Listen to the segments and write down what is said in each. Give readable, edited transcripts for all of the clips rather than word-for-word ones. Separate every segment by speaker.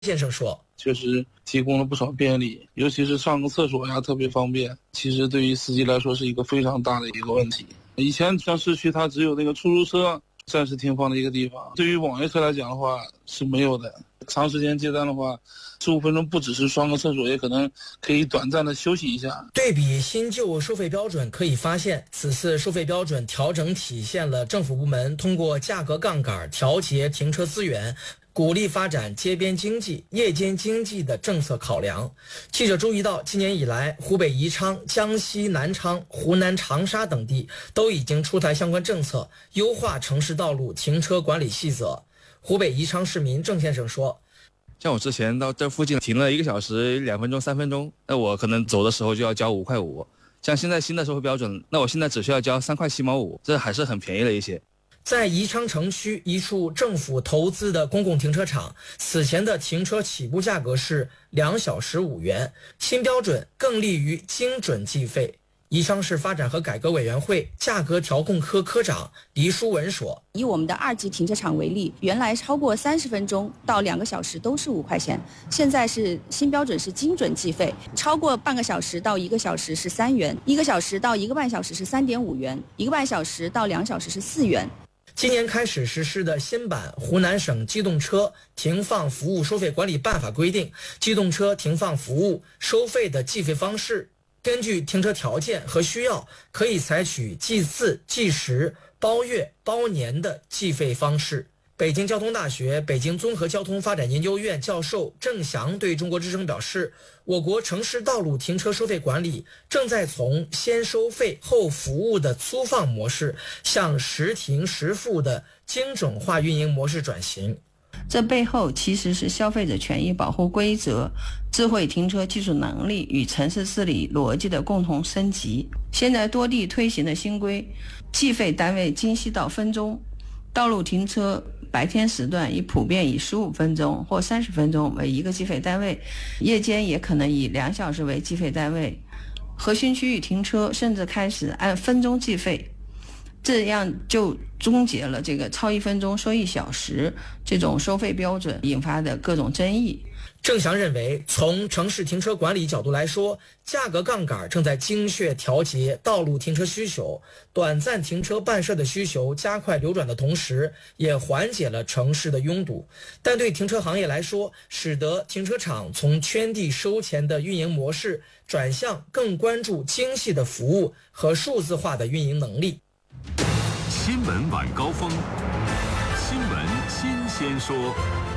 Speaker 1: 先生说，
Speaker 2: 确实提供了不少便利，尤其是上个厕所呀特别方便，其实对于司机来说是一个非常大的一个问题。以前像市区它只有那个出租车暂时停放的一个地方，对于网约车来讲的话是没有的。长时间接单的话，15分钟不只是上个厕所，也可能可以短暂的休息一下。
Speaker 1: 对比新旧收费标准，可以发现此次收费标准调整体现了政府部门通过价格杠杆调节停车资源，鼓励发展街边经济、夜间经济的政策考量。记者注意到，今年以来，湖北宜昌、江西南昌、湖南长沙等地都已经出台相关政策，优化城市道路停车管理细则。湖北宜昌市民郑先生说，
Speaker 3: 像我之前到这附近停了1个小时2分钟3分钟，那我可能走的时候就要交5块5。像现在新的收费标准，那我现在只需要交3块7毛5，这还是很便宜了一些。
Speaker 1: 在宜昌城区一处政府投资的公共停车场，此前的停车起步价格是2小时5元，新标准更利于精准计费。宜昌市发展和改革委员会价格调控科科长黎书文说，
Speaker 4: 以我们的2级停车场为例，原来超过30分钟到2个小时都是5块钱，现在是新标准是精准计费，超过半个小时到1个小时是3元，1个小时到1个半小时是3.5元，1个半小时到2小时是4元。
Speaker 1: 今年开始实施的新版湖南省机动车停放服务收费管理办法规定，机动车停放服务收费的计费方式根据停车条件和需要，可以采取计次、计时、包月、包年的计费方式。北京交通大学北京综合交通发展研究院教授郑翔对中国之声表示，我国城市道路停车收费管理正在从先收费后服务的粗放模式向实停实付的精准化运营模式转型。
Speaker 5: 这背后其实是消费者权益保护规则、智慧停车技术能力与城市治理逻辑的共同升级。现在多地推行的新规，计费单位精细到分钟，道路停车白天时段普遍以15分钟或30分钟为一个计费单位，夜间也可能以2小时为计费单位。核心区域停车甚至开始按分钟计费，这样就终结了这个超1分钟收1小时这种收费标准引发的各种争议。
Speaker 1: 郑翔认为，从城市停车管理角度来说，价格杠杆正在精确调节道路停车需求，短暂停车办事的需求加快流转的同时，也缓解了城市的拥堵。但对停车行业来说，使得停车场从圈地收钱的运营模式转向更关注精细的服务和数字化的运营能力。
Speaker 6: 新闻晚高峰，新闻新鲜说。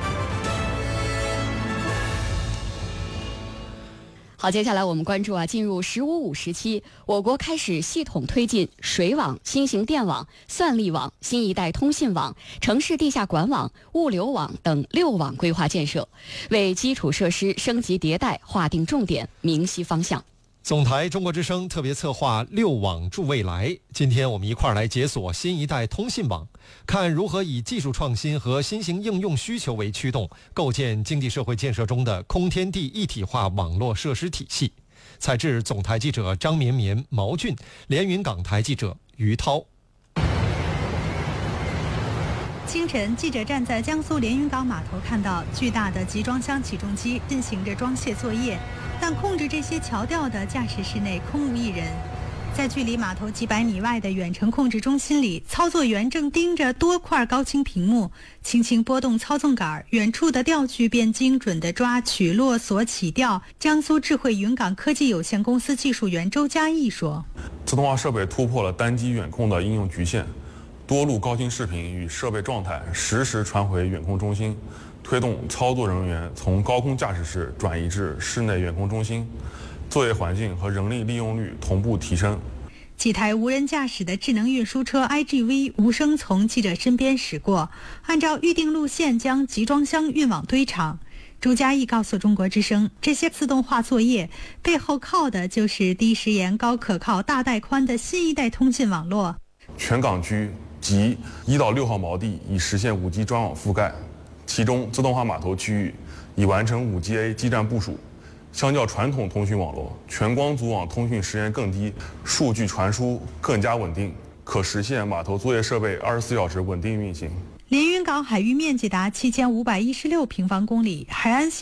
Speaker 7: 好，接下来我们关注进入“15+5”时期，我国开始系统推进水网、新型电网、算力网、新一代通信网、城市地下管网、物流网等6网规划建设，为基础设施升级迭代划定重点，明晰方向。
Speaker 8: 总台中国之声特别策划6网助未来，今天我们一块儿来解锁新一代通信网，看如何以技术创新和新型应用需求为驱动，构建经济社会建设中的空天地一体化网络设施体系。采制总台记者张绵绵、毛俊，连云港台记者于涛。
Speaker 9: 清晨，记者站在江苏连云港码头，看到巨大的集装箱起重机进行着装卸作业，但控制这些桥吊的驾驶室内空无一人。在距离码头几百米外的远程控制中心里，操作员正盯着多块高清屏幕，轻轻拨动操纵杆，远处的吊具便精准地抓取、落锁、起吊。江苏智慧云港科技有限公司技术员周嘉义说：“
Speaker 10: 自动化设备突破了单机远控的应用局限，多路高清视频与设备状态实时传回远控中心，推动操作人员从高空驾驶室转移至室内远控中心，作业环境和人力利用率同步提升。”
Speaker 9: 几台无人驾驶的智能运输车 IGV 无声从记者身边驶过，按照预定路线将集装箱运往堆场。周嘉义告诉中国之声，这些自动化作业背后靠的就是低时延、高可靠、大带宽的新一代通信网络。
Speaker 10: 全港区及1到6号锚地已实现5G 专网覆盖，其中自动化码头区域已完成5G-A 基站部署。相较传统通讯网络，全光组网通讯时延更低，数据传输更加稳定，可实现码头作业设备24小时稳定运行。
Speaker 9: 连云港海域面积达7516平方公里，海岸线